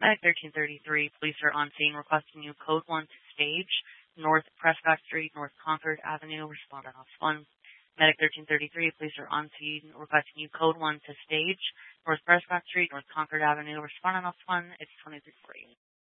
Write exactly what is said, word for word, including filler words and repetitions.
Medic thirteen thirty-three, police are on scene requesting you code one to stage, North Prescott Street, North Concord Avenue, respond on ops one. Medic thirteen thirty-three, police are on scene requesting you code one to stage, North Prescott Street, North Concord Avenue, respond on ops one, it's twenty-three forty.